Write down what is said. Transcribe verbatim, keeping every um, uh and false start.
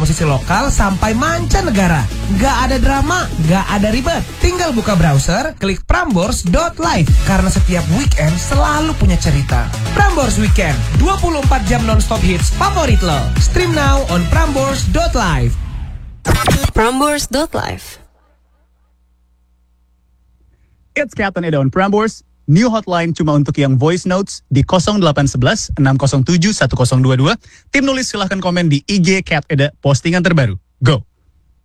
musisi lokal sampai mancanegara. Nggak ada drama, nggak ada ribet. Tinggal buka browser, klik prambors dot live. Karena setiap weekend selalu punya cerita. Prambors Weekend, dua puluh empat jam non-stop hits favorit lo. Stream now on prambors dot live. prambors dot live. It's Captain Edo on Prambors. New hotline cuma untuk yang voice notes di nol delapan satu satu enam nol tujuh satu nol dua dua. Tim nulis silahkan komen di I G Cat Eda postingan terbaru. Go!